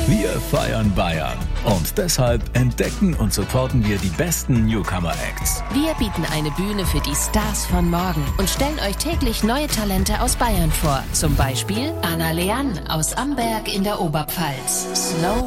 Wir feiern Bayern und deshalb entdecken und supporten wir die besten Newcomer-Acts. Wir bieten eine Bühne für die Stars von morgen und stellen euch täglich neue Talente aus Bayern vor. Zum Beispiel Anna Leann aus Amberg in der Oberpfalz, Slow